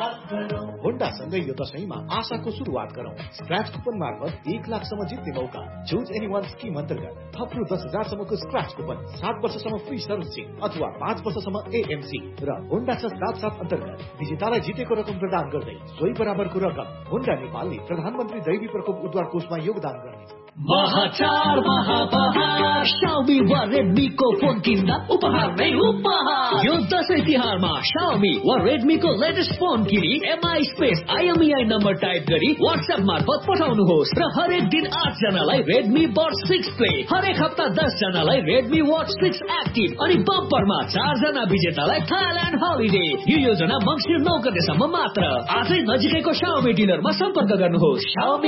Honda सँगै यो दशैंमा आशाको सुरुवात गरौँ। स्क्रैच कुपन मार्फत 1 लाखसम्म जित्ने मौका। चुज एनी वान स्किम अन्तर्गत थप रु 10,000 सम्मको स्क्रैच कुपन, 7 वर्षसम्म फ्री सर्भिसिङ अथवा 5 वर्षसम्म एएमसी र होन्डा छ साथ अन्तर्गत विजेतालाई जितेको रकम प्रदान गर्दै सोही बराबरको रकम होन्डा नेपालले प्रधानमन्त्री दैवी प्रकोप उद्धार कोषमा योगदान गर्नेछ। महाचार महाबहार Xiaomi वा Redmi को फोन किन्दा उपहार नै उपहार। यो दशैं तिहारमा Xiaomi वा Redmi को लेटेस्ट फोन किनी MI space IMEI number type गरी WhatsApp मार्फत पठाउनुहोस् र हरेक दिन 8 जनालाई Redmi Buds 6 Play, हरेक हप्ता 10 जनालाई Redmi Watch 6 Active अनि बम्परमा 4 जना विजेतालाई थाइल्यान्ड हलिडे। यो योजना मङ्सिर 9 गतेसम्म मात्र। आजै नजिकैको Xiaomi डिलरमा सम्पर्क गर्नुहोस्। Xiaomi